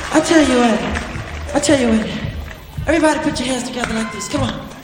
I tell you what. Everybody put your hands together like this. Come on.